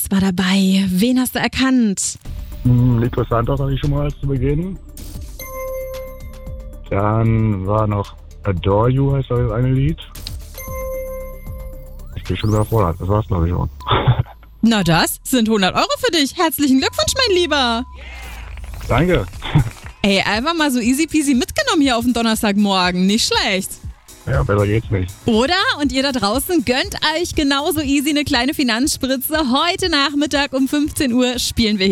Was war dabei? Wen hast du erkannt? Interessant auch hatte ich schon mal zu Beginn. Dann war noch Adore You, heißt das eine Lied. Ich bin schon überfordert, das war's glaube ich schon. Na, das sind 100 Euro für dich. Herzlichen Glückwunsch, mein Lieber. Danke. Ey, einfach mal so easy peasy mitgenommen hier auf den Donnerstagmorgen. Nicht schlecht. Ja, besser geht's nicht. Oder? Und ihr da draußen gönnt euch genauso easy eine kleine Finanzspritze. Heute Nachmittag um 15 Uhr spielen wir hier.